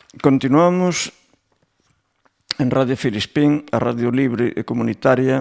Continuamos en Radio Filispín, a Radio Libre e Comunitaria,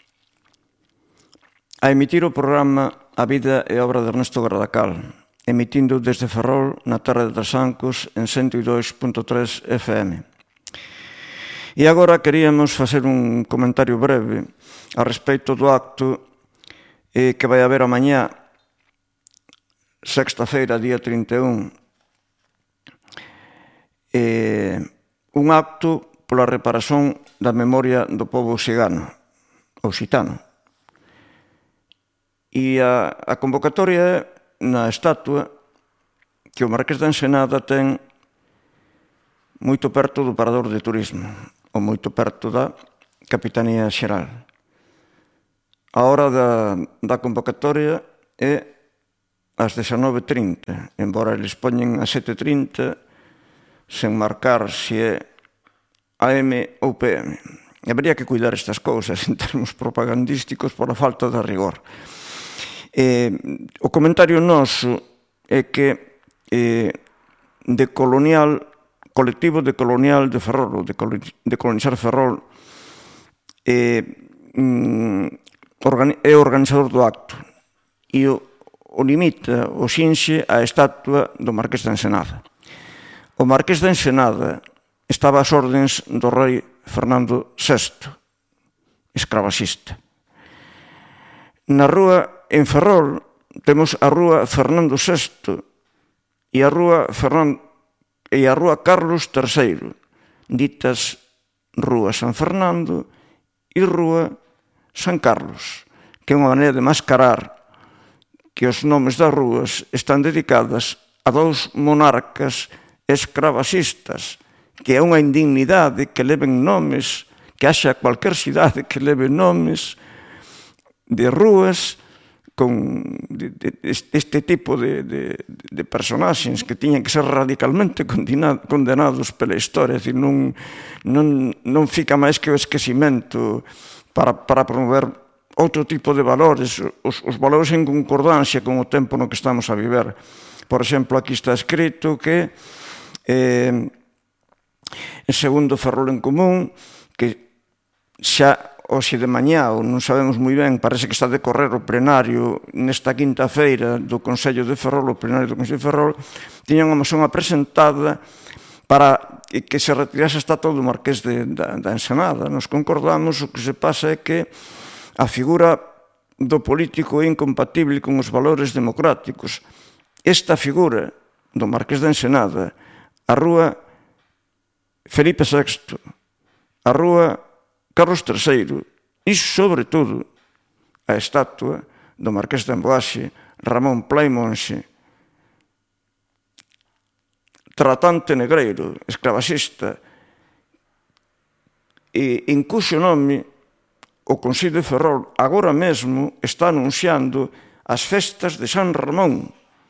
a emitir o programa A vida e obra de Ernesto Gardacal, emitindo desde Ferrol, na terra de Trasancos, en 102.3 FM. E agora queríamos facer un comentario breve a respecto do acto que vai haber amañá, sexta-feira, día 31, un acto pola reparación da memoria do pobo oxigano, oxitano. E a convocatoria é na estatua que o Marqués da Ensenada ten moito perto do Parador de Turismo, ou moito perto da Capitanía Xeral. A hora da convocatoria é ás 19:30, embora eles poñen a 7:30, sen marcar se é AM ou PM. Habería que cuidar estas cousas en termos propagandísticos por a falta de rigor. O comentario noso é que de colonial, colectivo de colonial de Ferrol, de colonizar Ferrol, é organizador do acto e o limita, o xinxe a estatua do Marqués da Ensenada. O Marqués da Ensenada estaba ás ordes do rei Fernando VI, escravaxista. Na rúa, en Ferrol, temos a rúa Fernando VI e a rúa Carlos III, ditas rúa San Fernando e rúa San Carlos, que é unha maneira de mascarar que os nomes das rúas están dedicadas a dous monarcas escravaxistas, que é unha indignidade que leven nomes, que haxa cualquier cidade que leve nomes de rúas con este tipo de personaxes que tiñan que ser radicalmente condenados pela historia, é dicir, non fica máis que o esquecimento para promover outro tipo de valores, os valores en concordancia con o tempo no que estamos a viver. Por exemplo, aquí está escrito que segundo Ferrol en Común, que xa hoxe de mañá, ou non sabemos moi ben, parece que está a decorrer o plenario nesta quinta-feira do Consello de Ferrol, o plenario do Consello de Ferrol, tiñan unha moción apresentada para que se retirase a estatua do Marqués da Ensenada. Nos concordamos, o que se pasa é que a figura do político é incompatible con os valores democráticos. Esta figura do Marqués da Ensenada, a rúa Felipe VI, a rúa Carlos III e, sobre todo, a estatua do Marqués de Amboaxe, Ramón Pla e Monxe, tratante negreiro, escravaxista, e en cuxo nome o Consello de Ferrol agora mesmo está anunciando as festas de San Ramón,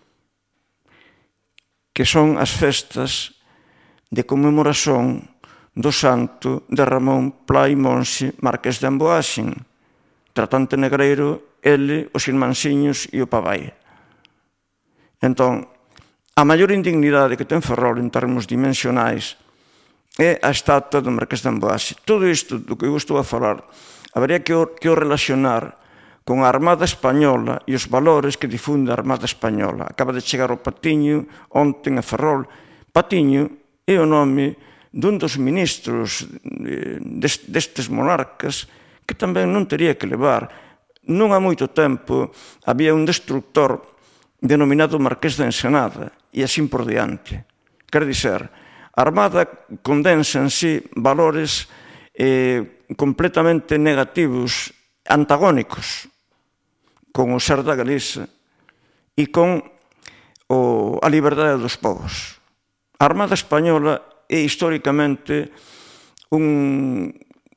que son as festas de conmemoración do santo de Ramón Pla e Monxe, Marqués de Amboaxe, tratante negreiro, ele, os irmansiños e o papai. Entón, a maior indignidade que ten Ferrol en termos dimensionais é a estatua do Marqués de Amboaxe. Todo isto do que eu estou a falar habería que o relacionar con a Armada Española e os valores que difunde a Armada Española. Acaba de chegar o Patiño onte a Ferrol. Patiño é o nome dun dos ministros destes monarcas que tamén non tería que levar. Non há moito tempo había un destructor denominado Marqués da Ensenada e así por diante. Quer dizer, a Armada condensa en sí valores completamente negativos, antagónicos con o ser da Galiza e con a liberdade dos povos. A Armada Española é históricamente unha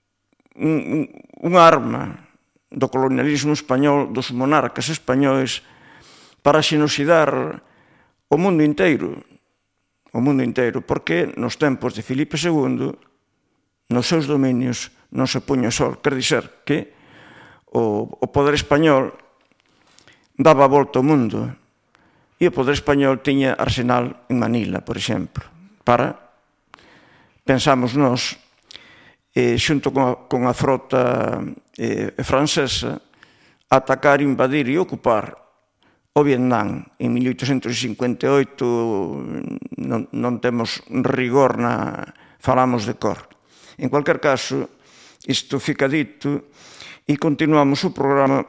arma do colonialismo español, dos monarcas españois, para xenocidar o mundo inteiro, porque nos tempos de Filipe II, nos seus dominios non se puña o sol. Quer dizer que o poder español daba a volta ao mundo e o poder español tiña arsenal en Manila, por exemplo, para pensamos nós, xunto con a frota francesa, atacar, invadir e ocupar o Vietnam en 1858. Non temos rigor falamos de cor. En cualquier caso, isto fica dito e continuamos o programa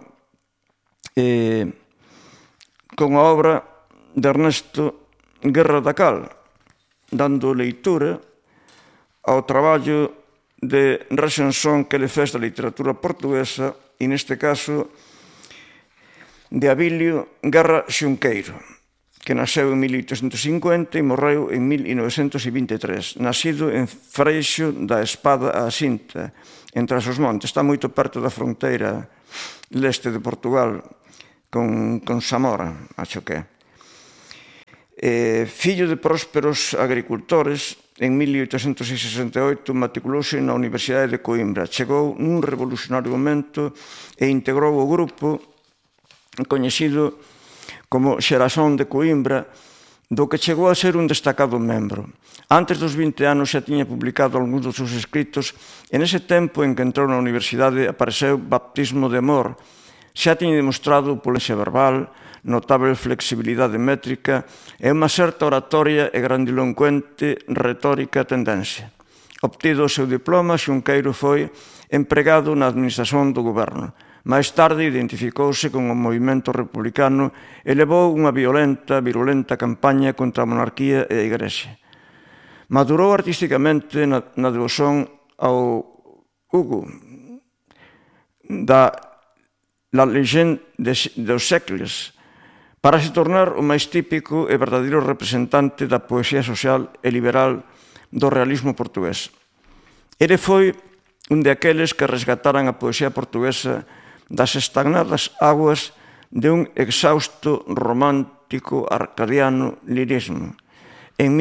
con a obra de Ernesto Guerra da Cal, dando leitura ao traballo de recensón que le fez da literatura portuguesa e neste caso de Abilio Guerra Xunqueiro, que nasceu en 1850 e morreu en 1923, nacido en Freixo da Espada á Cinta, en Trás-os-Montes. Está moito perto da fronteira leste de Portugal con Zamora, acho que é. Fillo de prósperos agricultores, en 1868 matriculouse na Universidade de Coimbra. Chegou nun revolucionario momento e integrou o grupo coñecido como Xeración de Coimbra, do que chegou a ser un destacado membro. Antes dos 20 anos xa tiña publicado algúns dos seus escritos e nese tempo en que entrou na universidade apareceu Baptismo de Amor. Xa tiña demostrado polencia verbal, notável flexibilidade métrica e unha certa oratoria e grandilocuente retórica tendencia. Obtido o seu diploma, Xunqueiro foi empregado na administración do goberno. Máis tarde identificouse con o movimento republicano e levou unha virulenta campaña contra a monarquía e a Igrexa. Madurou artísticamente na devoción ao Hugo, da La Légende dos séculos, para se tornar o máis típico e verdadeiro representante da poesía social e liberal do realismo portugués. Ele foi un de aqueles que resgataran a poesía portuguesa das estagnadas aguas de un exhausto romántico arcadiano lirismo. En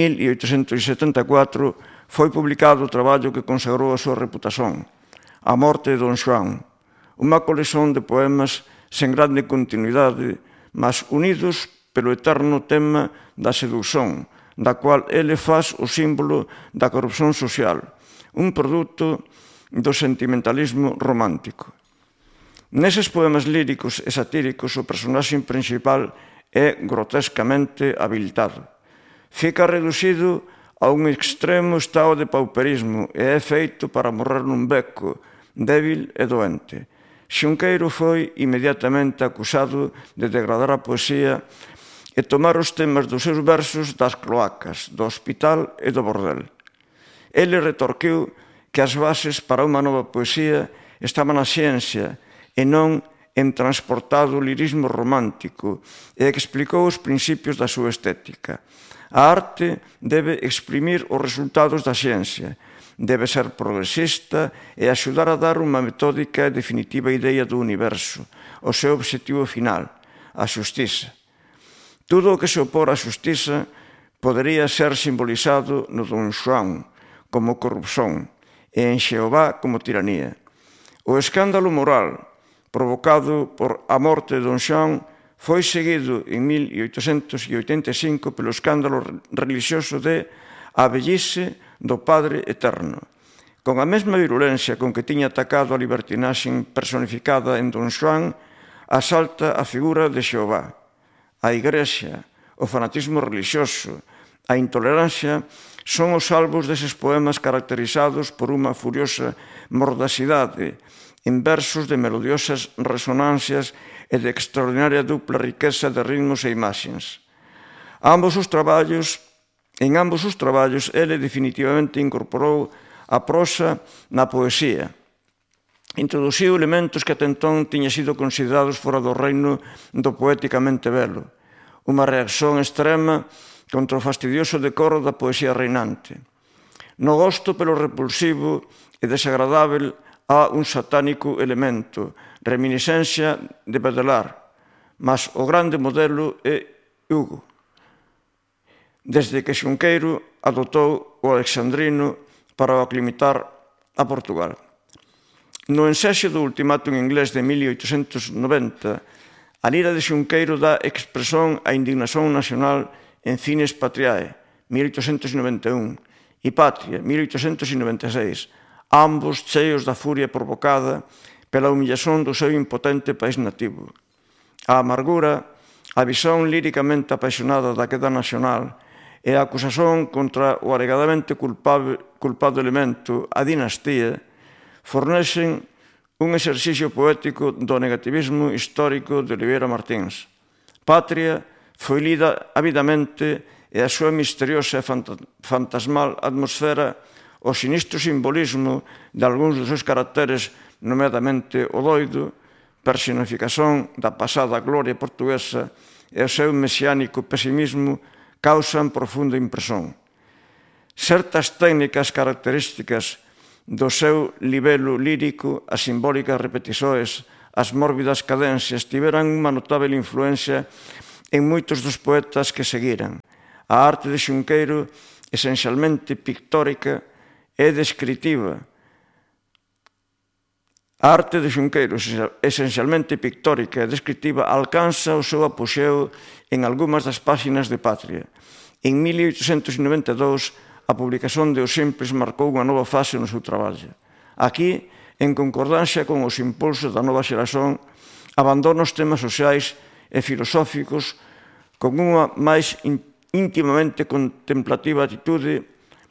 1874 foi publicado o traballo que consagrou a súa reputación, A morte de Don Xoán, unha colección de poemas sen grande continuidade, mas unidos pelo eterno tema da sedución, da cual ele faz o símbolo da corrupción social, un produto do sentimentalismo romántico. Neses poemas líricos e satíricos o personaxe principal é grotescamente habilitado. Fica reducido a un extremo estado de pauperismo e é feito para morrer nun beco, débil e doente. Xunqueiro foi inmediatamente acusado de degradar a poesía e tomar os temas dos seus versos das cloacas, do hospital e do bordel. Ele retorquiu que as bases para unha nova poesía estaban na ciencia e non en transportado lirismo romántico e explicou os principios da súa estética. A arte debe exprimir os resultados da ciencia, debe ser progresista e axudar a dar unha metódica e definitiva idea do universo, o seu obxectivo final, a xustiza. Tudo o que se opor á xustiza podería ser simbolizado no Don Xoán como corrupción e en Xehová como tiranía. O escándalo moral provocado por a morte de Don Xoán foi seguido en 1885 pelo escándalo religioso de A vellice do Padre Eterno. Con a mesma virulencia con que tiña atacado a libertinaxe personificada en Don Xoán, asalta a figura de Xehová. A Igrexa, o fanatismo religioso, a intolerancia son os salvos deses poemas caracterizados por unha furiosa mordacidade, en versos de melodiosas resonancias e de extraordinaria dupla riqueza de ritmos e imaxes. En ambos os traballos, ele definitivamente incorporou a prosa na poesía. Introduciu elementos que ata entón tiñan sido considerados fora do reino do poéticamente belo, unha reacción extrema contra o fastidioso decoro da poesía reinante. No gosto pelo repulsivo e desagradável há un satánico elemento, reminiscencia de Baudelaire, mas o grande modelo é Hugo. Desde que Xunqueiro adotou o alexandrino para o aclimatar a Portugal. No ensexo do ultimátum inglés de 1890, a lira de Xunqueiro dá expresión á indignación nacional en Fines Patriae, 1891, e Patria, 1896, ambos cheios da furia provocada pela humillación do seu impotente país nativo. A amargura, a visión líricamente apaixonada da queda nacional e a acusación contra o alegadamente culpado elemento, a dinastía, fornecen un exercicio poético do negativismo histórico de Oliveira Martins. Patria foi lida avidamente e a súa misteriosa e fantasmal atmosfera, o sinistro simbolismo de algúns dos seus caracteres, nomeadamente o doido, personificación da pasada gloria portuguesa e o seu mesiánico pesimismo, causan profunda impresión. Certas técnicas características do seu libelo lírico, as simbólicas repetições, as mórbidas cadencias, tiveran unha notável influencia en moitos dos poetas que seguiran. A arte de Xunqueiro, esencialmente pictórica e descritiva. A arte de Xunqueiro, esencialmente pictórica e descritiva, alcanza o seu apoxeo en algunhas das páxinas de Patria. En 1892, a publicación de Os Simples marcou unha nova fase no seu traballo. Aquí, en concordancia con os impulsos da nova xeración, abandona os temas sociais e filosóficos con unha máis íntimamente contemplativa atitude,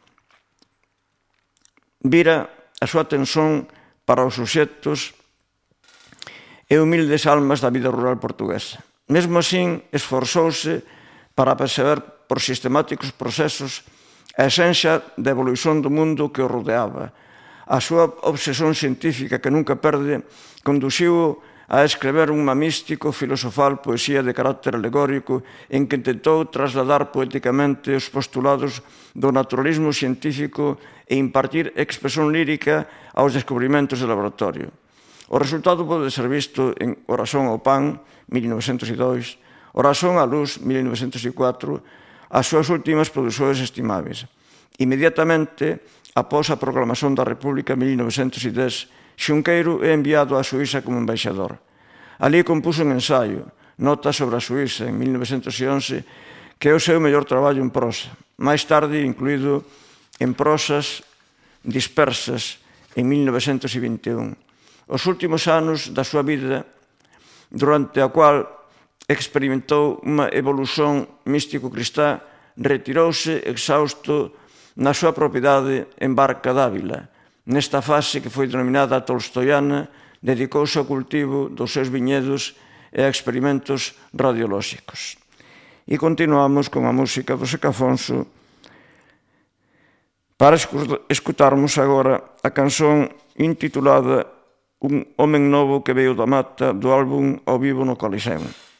vira a súa atención para os suxetos e humildes almas da vida rural portuguesa. Mesmo así, esforzouse para perceber por sistemáticos procesos a esencia da evolución do mundo que o rodeaba. A súa obsesión científica, que nunca perde, conduciu a escrever unha místico-filosofal poesía de carácter alegórico en que intentou trasladar poéticamente os postulados do naturalismo científico e impartir expresión lírica aos descubrimentos de laboratorio. O resultado pode ser visto en Oración ao Pan, 1902, Oración á Luz, 1904, as súas últimas produções estimáveis. Inmediatamente, após a proclamación da República, 1910, Xunqueiro é enviado a Suíça como embaixador. Ali compuso un ensaio, Notas sobre a Suíça, en 1911, que é o seu mellor traballo en prosa, máis tarde incluído en prosas dispersas en 1921. Os últimos anos da súa vida, durante a cual experimentou unha evolución místico-cristá, retirouse exhausto na súa propiedade en Barca d'Ávila. Nesta fase, que foi denominada tolstoiana, dedicouse ao cultivo dos seus viñedos e a experimentos radiolóxicos. E continuamos con a música do Seca Afonso para escutarmos agora a canción intitulada Un homen novo que veio da mata, do álbum Ao vivo no Coliseo.